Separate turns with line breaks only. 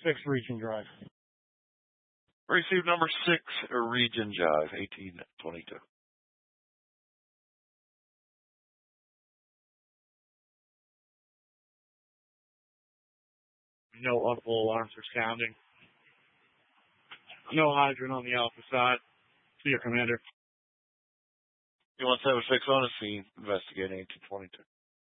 6, Region Drive.
Receive number 6, Region Drive, 1822.
No audible alarms are sounding. No hydrant on the alpha side. See your commander.
You want 7-6 on the scene, investigating 1822.